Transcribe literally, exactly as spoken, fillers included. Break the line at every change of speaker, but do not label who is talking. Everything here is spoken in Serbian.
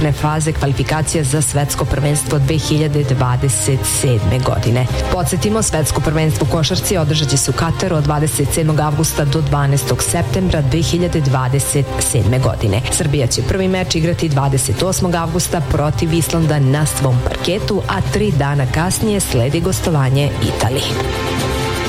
grupne faze kvalifikacija za svetsko prvenstvo dve hiljade dvadeset sedme godine. Podsjetimo, svetsko prvenstvo u košarci održat će se u Kataru od dvadeset sedmog avgusta do dvanaestog septembra dve hiljade dvadeset sedme godine. Srbija će prvi meč igrati dvadeset osmog avgusta protiv Islanda na svom parketu, a tri dana kasnije sledi gostovanje Italiji.